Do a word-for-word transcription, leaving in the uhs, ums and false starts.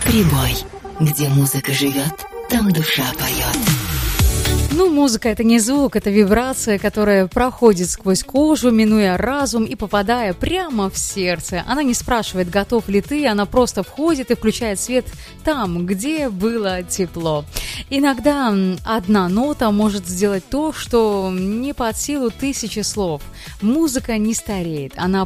Прибой. Где музыка живет, там душа поет. Ну, музыка — это не звук, это вибрация, которая проходит сквозь кожу, минуя разум и попадая прямо в сердце. Она не спрашивает, готов ли ты, она просто входит и включает свет там, где было тепло. Иногда одна нота может сделать то, что не под силу тысячи слов. Музыка не стареет, она